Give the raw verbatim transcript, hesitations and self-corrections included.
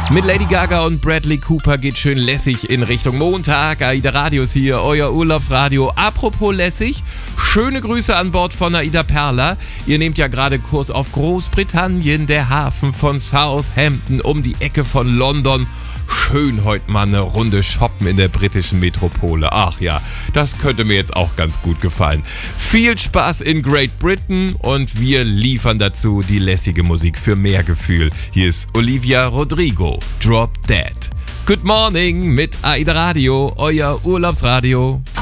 Mit Lady Gaga und Bradley Cooper geht schön lässig in Richtung Montag. AIDA Radios hier, euer Urlaubsradio. Apropos lässig, schöne Grüße an Bord von AIDA Perla. Ihr nehmt ja gerade Kurs auf Großbritannien, der Hafen von Southampton um die Ecke von London. Schön heute mal eine Runde shoppen in der britischen Metropole. Ach ja, das könnte mir jetzt auch ganz gut gefallen. Viel Spaß in Great Britain und wir liefern dazu die lässige Musik für mehr Gefühl. Hier ist Olivia Rodrigo, Drop Dead. Good morning mit AIDA Radio, euer Urlaubsradio.